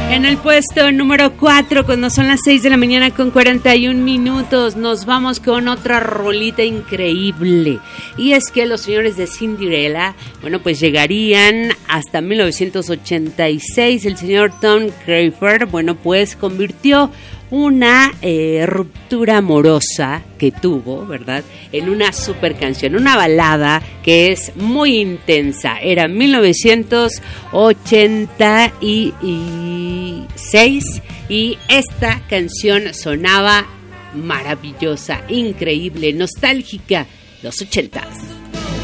En el puesto número 4, cuando son las 6 de la mañana con 41 minutos, nos vamos con otra rolita increíble. Y es que los señores de Cinderella, bueno, pues llegarían hasta 1986. El señor Tom Crawford, bueno, pues convirtió una ruptura amorosa que tuvo, ¿verdad?, en una super canción, una balada que es muy intensa. Era 1986 y esta canción sonaba maravillosa, increíble, nostálgica, los 80s.